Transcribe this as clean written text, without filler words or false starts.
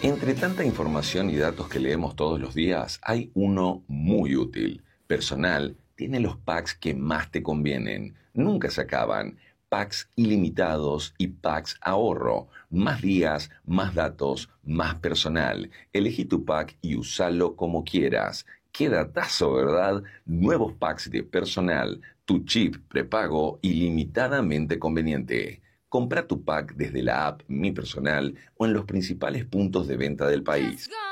Entre tanta información y datos que leemos todos los días, hay uno muy útil. Personal tiene los packs que más te convienen. Nunca se acaban. Packs ilimitados y packs ahorro. Más días, más datos, más personal. Elegí tu pack y usalo como quieras. Qué datazo, ¿verdad? Nuevos packs de personal. Tu chip prepago ilimitadamente conveniente. Compra tu pack desde la app Mi Personal o en los principales puntos de venta del país.